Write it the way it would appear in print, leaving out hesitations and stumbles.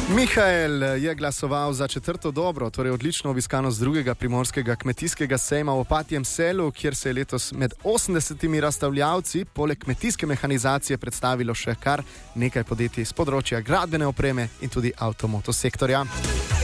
Mihael je glasoval za četrto dobro, torej odlično obiskanost drugega primorskega kmetijskega sejma v Opatjem selu, kjer se je letos med 80 razstavljavci poleg kmetijske mehanizacije predstavilo še kar nekaj podjetij z področja gradbene opreme in tudi avtomotosektorja.